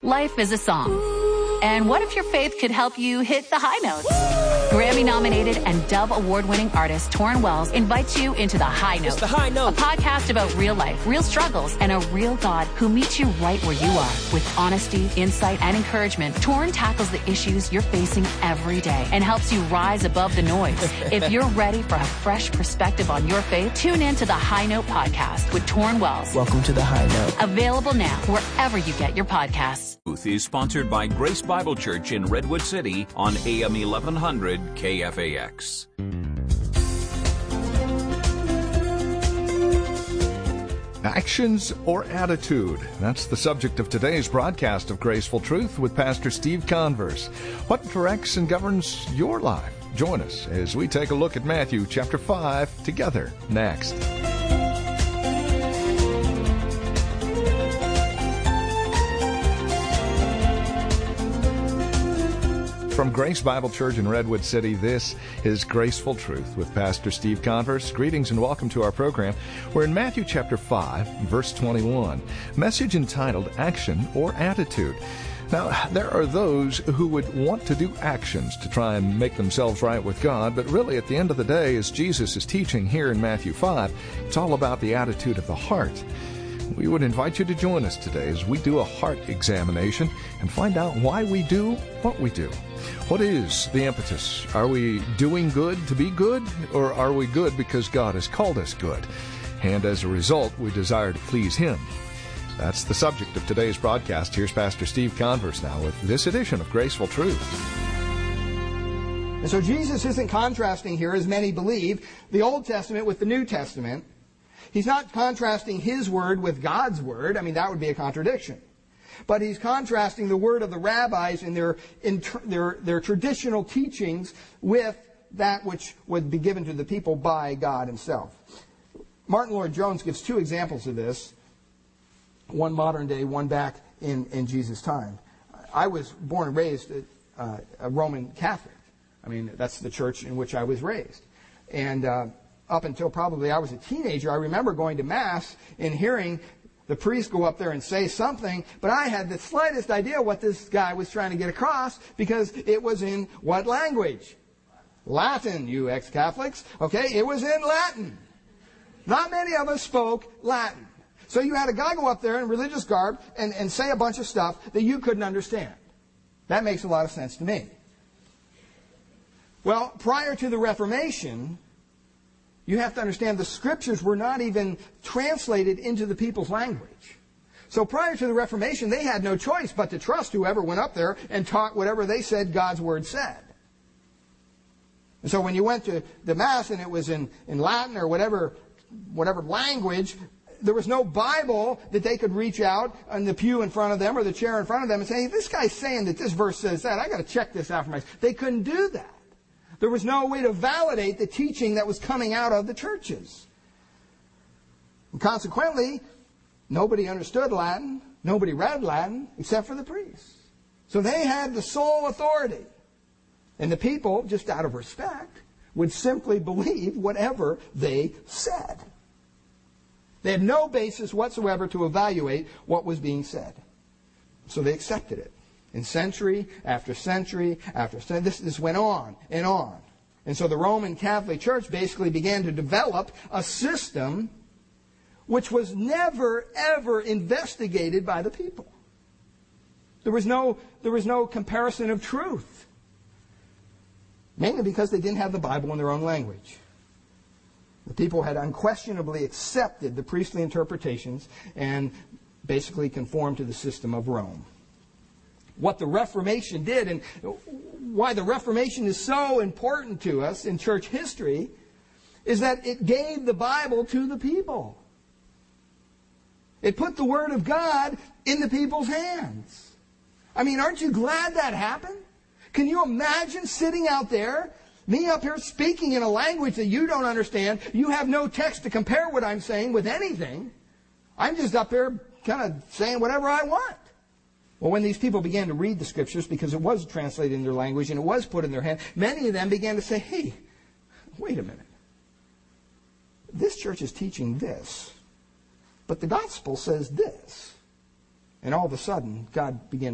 Life is a song. And what if your faith could help you hit the high notes? Grammy-nominated and Dove Award-winning artist Torrin Wells invites you into The High Note. It's The High Note. A podcast about real life, real struggles, and a real God who meets you right where you are. With honesty, insight, and encouragement, Torrin tackles the issues you're facing every day and helps you rise above the noise. If you're ready for a fresh perspective on your faith, tune in to The High Note podcast with Torrin Wells. Welcome to The High Note. Available now wherever you get your podcasts. Is sponsored by Grace Bible Church in Redwood City on AM 1100 KFAX. Actions or attitude? That's the subject of today's broadcast of Graceful Truth with Pastor Steve Converse. What directs and governs your life? Join us as we take a look at Matthew chapter 5 together next. From Grace Bible Church in Redwood City, this is Graceful Truth with Pastor Steve Converse. Greetings and welcome to our program. We're in Matthew chapter 5, verse 21, message entitled Action or Attitude. Now, there are those who would want to do actions to try and make themselves right with God, but really at the end of the day, as Jesus is teaching here in Matthew 5, it's all about the attitude of the heart. We would invite you to join us today as we do a heart examination and find out why we do what we do. What is the impetus? Are we doing good to be good, or are we good because God has called us good? And as a result, we desire to please Him. That's the subject of today's broadcast. Here's Pastor Steve Converse now with this edition of Graceful Truth. And so Jesus isn't contrasting here, as many believe, the Old Testament with the New Testament. He's not contrasting His Word with God's Word. I mean, that would be a contradiction. But He's contrasting the word of the rabbis in their traditional teachings with that which would be given to the people by God Himself. Martin Lloyd-Jones gives two examples of this, one modern day, one back in Jesus' time. I was born and raised a Roman Catholic. I mean, that's the church in which I was raised. And up until probably I was a teenager, I remember going to Mass and hearing the priest go up there and say something, but I had the slightest idea what this guy was trying to get across because it was in what language? Latin, you ex-Catholics. Okay, it was in Latin. Not many of us spoke Latin. So you had a guy go up there in religious garb and say a bunch of stuff that you couldn't understand. That makes a lot of sense to me. Well, prior to the Reformation, you have to understand the Scriptures were not even translated into the people's language. So prior to the Reformation, they had no choice but to trust whoever went up there and taught whatever they said God's Word said. And so when you went to the Mass and it was in Latin or whatever language, there was no Bible that they could reach out on the pew in front of them or the chair in front of them and say, hey, this guy's saying that this verse says that. I got to check this out for myself. They couldn't do that. There was no way to validate the teaching that was coming out of the churches. And consequently, nobody understood Latin. Nobody read Latin except for the priests. So they had the sole authority. And the people, just out of respect, would simply believe whatever they said. They had no basis whatsoever to evaluate what was being said. So they accepted it. And century after century after century, this went on and on. And so the Roman Catholic Church basically began to develop a system which was never, ever investigated by the people. There was no comparison of truth. Mainly because they didn't have the Bible in their own language. The people had unquestionably accepted the priestly interpretations and basically conformed to the system of Rome. What the Reformation did and why the Reformation is so important to us in church history is that it gave the Bible to the people. It put the Word of God in the people's hands. I mean, aren't you glad that happened? Can you imagine sitting out there, me up here speaking in a language that you don't understand? You have no text to compare what I'm saying with anything. I'm just up here kind of saying whatever I want. Well, when these people began to read the Scriptures, because it was translated in their language and it was put in their hand, many of them began to say, hey, wait a minute. This church is teaching this, but the gospel says this. And all of a sudden, God began